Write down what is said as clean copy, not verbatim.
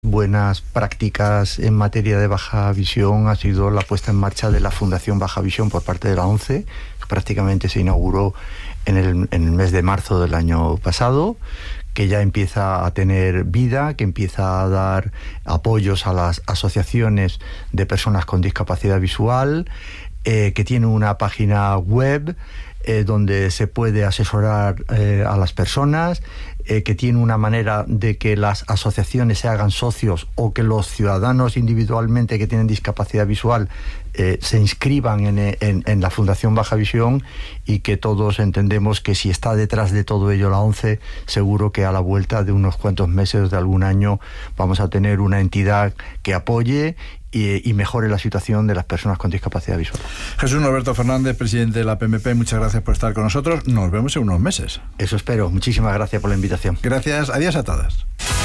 buenas prácticas en materia de baja visión ha sido la puesta en marcha de la Fundación Baja Visión por parte de la ONCE, que prácticamente se inauguró en el mes de marzo del año pasado, que ya empieza a tener vida, que empieza a dar apoyos a las asociaciones de personas con discapacidad visual, que tiene una página web donde se puede asesorar a las personas, que tiene una manera de que las asociaciones se hagan socios o que los ciudadanos individualmente que tienen discapacidad visual se inscriban en la Fundación Baja Visión, y que todos entendemos que si está detrás de todo ello la ONCE, seguro que a la vuelta de unos cuantos meses, de algún año, vamos a tener una entidad que apoye y mejore la situación de las personas con discapacidad visual. Jesús Norberto Fernández, presidente de la PMP, muchas gracias por estar con nosotros. Nos vemos en unos meses. Eso espero. Muchísimas gracias por la invitación. Gracias. Adiós a todas.